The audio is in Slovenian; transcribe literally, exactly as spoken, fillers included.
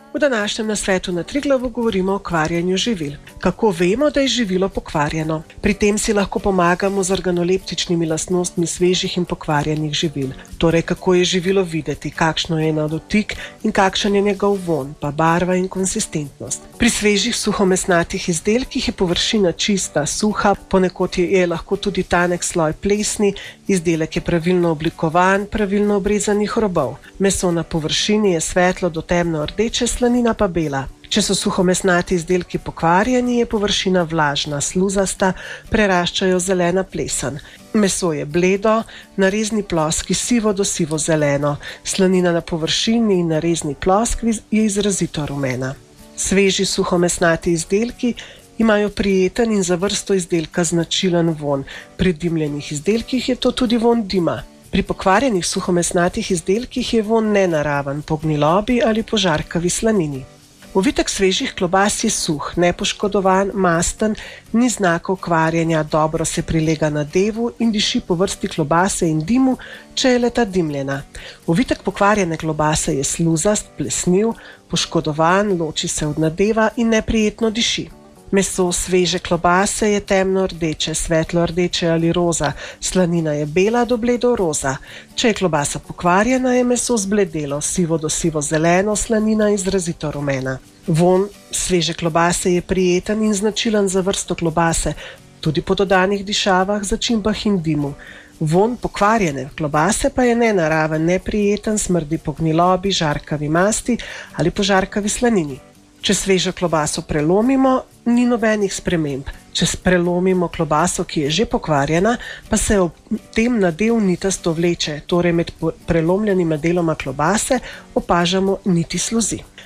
V današnjem nasvetu na Triglavu govorimo o kvarjenju živil. Kako vemo, da je živilo pokvarjeno? Pri tem si lahko pomagamo z organoleptičnimi lastnostmi svežih in pokvarjenih živil. Torej, kako je živilo videti, kakšno je na dotik in kakšen je njegov vonj, pa barva in konsistentnost. Pri svežih suhomesnatih izdelkih je površina čista, suha, ponekod je lahko tudi tanek sloj plesni, izdelek je pravilno oblikovan, pravilno obrezanih robov. Meso na površini je svetlo do temno rdeče, slanina pa bela. Če so suhomesnati izdelki pokvarjeni, je površina vlažna, sluzasta, preraščajo zelena plesen. Meso je bledo, narezni ploski sivo do sivo zeleno, slanina na površini in narezni ploskvi je izrazito rumena. Sveži suhomesnati izdelki imajo prijeten in za vrsto izdelka značilen vonj. Pri dimljenih izdelkih je to tudi vonj dima. Pri pokvarjenih suhomesnatih izdelkih je vonj nenaraven, po gnilobi ali požarkavi slanini. Ovitek svežih klobas je suh, nepoškodovan, masten, ni znakov kvarjenja, dobro se prilega na devu in diši po vrsti klobase in dimu, če je le-ta dimljena. Ovitek pokvarjene klobase je sluzast, plesniv, poškodovan, loči se od nadeva in neprijetno diši. Meso sveže klobase je temno rdeče, svetlo rdeče ali roza, slanina je bela do bledo roza. Če je klobasa pokvarjena, je meso zbledelo, sivo do sivo zeleno, slanina izrazito rumena. Vonj sveže klobase je prijeten in značilen za vrsto klobase, tudi po dodanih dišavah, začimbah in dimu. Vonj pokvarjene klobase pa je nenaraven, neprijeten, smrdi po gnilobi, žarkavi masti ali po žarkavi slanini. Če svežo klobaso prelomimo, ni nobenih sprememb. Če prelomimo klobaso, ki je že pokvarjena, pa se ob tem nadev nitasto vleče, torej med prelomljenima deloma klobase opažamo niti sluzi.